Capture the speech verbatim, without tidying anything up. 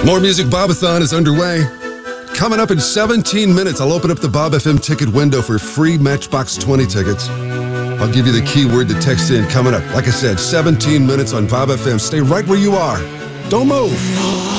More Music Bobathon is underway. Coming up in seventeen minutes, I'll open up the Bob F M ticket window for free Matchbox twenty tickets. I'll give you the keyword to text in coming up. Like I said, seventeen minutes on Bob F M. Stay right where you are. Don't move.